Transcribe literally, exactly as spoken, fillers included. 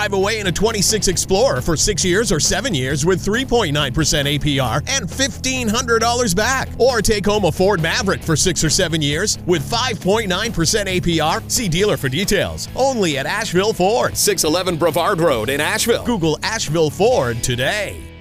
Drive away in a twenty-six Explorer for six years or seven years with three point nine percent A P R and fifteen hundred dollars back. Or take home a Ford Maverick for six or seven years with five point nine percent A P R. See dealer for details. Only at Asheville Ford, six eleven Brevard Road in Asheville. Google Asheville Ford today.